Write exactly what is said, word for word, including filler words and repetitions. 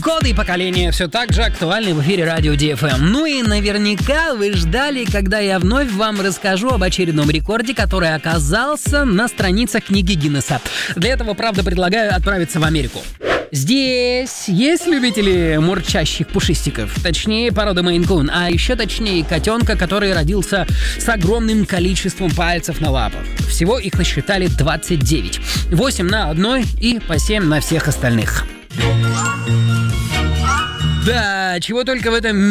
Коды поколения все так же актуальны в эфире радио ди эф эм. Ну и наверняка вы ждали, когда я вновь вам расскажу об очередном рекорде, который оказался на страницах книги Гиннесса. Для этого, правда, предлагаю отправиться в Америку. Здесь есть любители мурчащих пушистиков, точнее породы Мейн-кун, а еще точнее котенка, который родился с огромным количеством пальцев на лапах. Всего их насчитали двадцать девять. восемь на одной и по семь на всех остальных. Да, чего только в этом